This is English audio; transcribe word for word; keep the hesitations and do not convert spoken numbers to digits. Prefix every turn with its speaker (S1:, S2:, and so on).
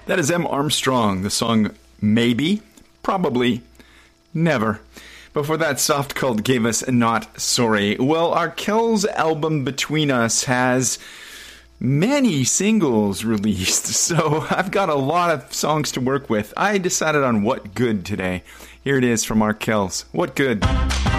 S1: That is M. Armstrong, the song Maybe, Probably, Never. Before that, Soft Cult gave us Not Sorry. Well, Arkells' album Between Us has many singles released, so I've got a lot of songs to work with. I decided on What Good today. Here it is from Arkells. What Good?